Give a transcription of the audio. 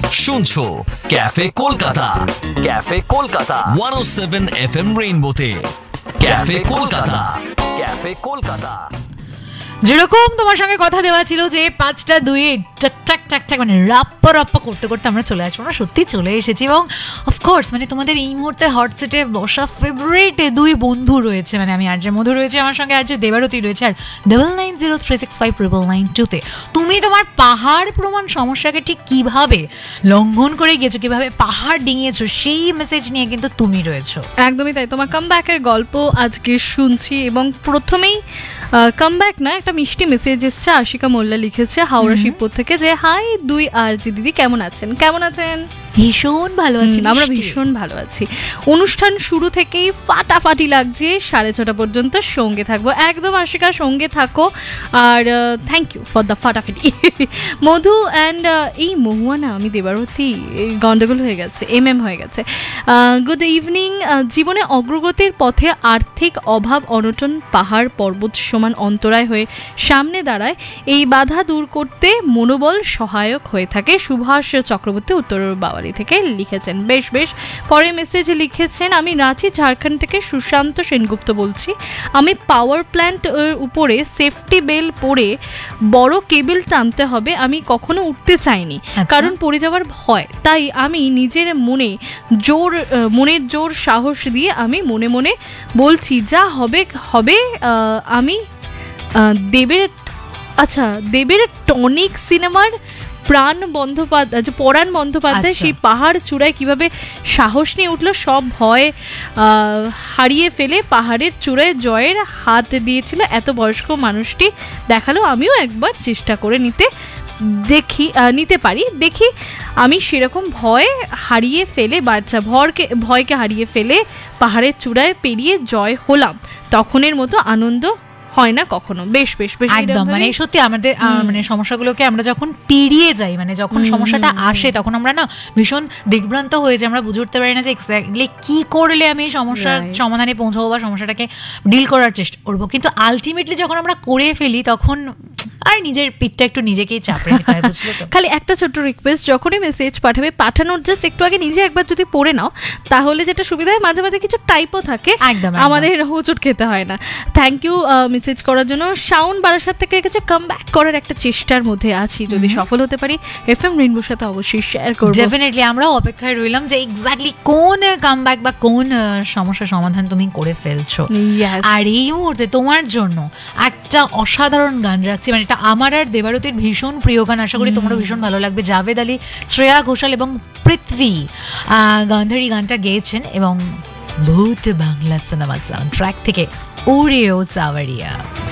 শুনছো cafe Kolkata, cafe Kolkata 107 FM রেইনবোতে। Cafe Kolkata, cafe Kolkata. যেরকম তোমার সঙ্গে কথা দেওয়া ছিল যে 5টা 2 টাক টাক টাক টাক মানে রাপ্পা রাপ্পা করতে করতে আমরা চলে আসবো, আমরা সত্যি চলে এসেছি। এবং অফকোর্স মানে তোমাদের এই মুহূর্তে হট সিটে বসা ফেভারিট 2 বন্ধু রয়েছে, মানে আমি আর যে মধু রয়েছে আমার সঙ্গে, আর যে দেবারতী রয়েছে, আর 9903659922 তুমি তোমার পাহাড় প্রমাণ সমস্যাকে ঠিক কিভাবে লঙ্ঘন করে গিয়েছো, কিভাবে পাহাড় ডিঙিয়েছো, সেই মেসেজ নিয়ে কিন্তু তুমি রয়েছো। একদমই তাই, তোমার কামব্যাকের গল্প আজকে শুনছি। এবং প্রথমেই কামব্যাক না, একটা মিষ্টি মেসেজ এসছে, আশিকা মোল্লা লিখেছে হাওড়া শিবপুর থেকে যে হাই 2 আরজি দিদি, কেমন আছেন? কেমন আছেন? ভীষণ ভালো আছি, আমরা ভীষণ ভালো আছি। অনুষ্ঠান শুরু থেকেই ফাটাফাটি লাগছে, 6:30 পর্যন্ত সঙ্গে থাকবো। একদম আশিকা, সঙ্গে থাকো। আর থ্যাংক ইউ ফর দ্য ফাটাফাটি। মধু অ্যান্ড এই মহুয়া না, আমি দেবারতী গন্ডগোল হয়ে গেছে, হয়ে গেছে। Good evening. জীবনে অগ্রগতির পথে আর্থিক অভাব অনটন পাহাড় পর্বত সমান অন্তরায় হয়ে সামনে দাঁড়ায়। এই বাধা দূর করতে মনোবল সহায়ক হয়ে থাকে। সুভাষ চক্রবর্তী উত্তর বাওয়ালি থেকে লিখেছেন। বেশ বেশ। পরে মেসেজে লিখেছেন, আমি রাঁচি ঝাড়খণ্ড থেকে সুশান্ত সেনগুপ্ত বলছি। আমি পাওয়ার প্ল্যান্ট উপরে সেফটি বেল পরে বড় কেবল টানতে হবে, আমি কখনো উঠতে চাইনি, কারণ পড়ে যাওয়ার ভয়। তাই আমি নিজের মনের জোর সাহস দিয়ে আমি মনে মনে বলছি যা হবে হবে। আমি দেবের টনিক সিনেমার পরাণ বন্দ্যোপাধ্যায় সেই পাহাড় চূড়ায় কিভাবে সাহস নিয়ে উঠলো, সব ভয় হারিয়ে ফেলে পাহাড়ের চূড়ায় জয়ের হাত দিয়েছিল। এত বয়স্ক মানুষটি দেখালো আমিও একবার চেষ্টা করে নিতে পারি। দেখি আমি সেরকম ভয়কে হারিয়ে ফেলে পাহাড়ের চূড়ায় পেরিয়ে জয় হলাম। তখনের মতো আনন্দ হয় না কখনো। বেশ বেশ বেশ, একদম মানে সত্যি আমাদের মানে সমস্যাগুলোকে আমরা যখন পেরিয়ে যাই, মানে যখন সমস্যাটা আসে তখন আমরা না ভীষণ দিগ্ভ্রান্ত হয়ে যাই, আমরা বুঝে উঠতে পারি না যে এক্স্যাক্টলি কি করলে আমি এই সমস্যার সমাধানে পৌঁছাবো বা সমস্যাটাকে ডিল করার চেষ্টা করবো। কিন্তু আলটিমেটলি যখন আমরা করে ফেলি তখন আর নিজের পিঠটা একটু নিজেকেই চাপড়ে নিতে হয়, বুঝলো তো? খালি একটা ছোট্ট রিকোয়েস্ট, যখনই মেসেজ পাঠানোর জাস্ট একটু আগে নিজে একবার যদি পড়ে নাও তাহলে যেটা সুবিধা হয়, মাঝে মাঝে কিছু টাইপও থাকে, আমাদের হোঁচট খেতে হয় না। থ্যাংক ইউ মেসেজ করার জন্য। সাউন্ড বারাসাত থেকে লিখেছে, কাম ব্যাক করার একটা চেষ্টার মধ্যে আছি, যদি সফল হতে পারি এফএম রেইনবোর সাথে অবশ্যই শেয়ার করব। ডেফিনেটলি আমরাও অপেক্ষায় রইলাম যে এক্স্যাক্টলি কোন কাম ব্যাক বা কোন সমস্যার সমাধান তুমি করে ফেলছো। আর এই মুহূর্তে তোমার জন্য একটা অসাধারণ গান রাখছি, মানে এটা আমার আর দেবারতীর ভীষণ প্রিয় গান, আশা করি তোমারও ভীষণ ভালো লাগবে। জাভেদ আলী, শ্রেয়া ঘোষাল এবং পৃথ্বী গান্ধারী গানটা গেয়েছেন, এবং ভূত বাংলা সিনেমা সাউন্ড ট্র্যাক থেকে ওরেও সাওয়ারিয়া।